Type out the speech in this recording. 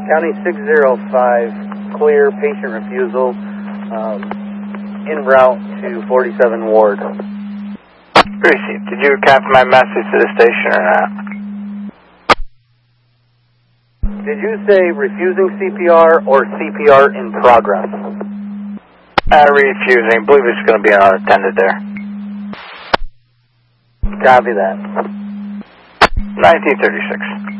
County 605, clear, patient refusal, en route to 47 Ward. Received. Did you copy my message to the station or not? Did you say refusing CPR or CPR in progress? Refusing. I believe it's going to be unattended there. Copy that. 1936.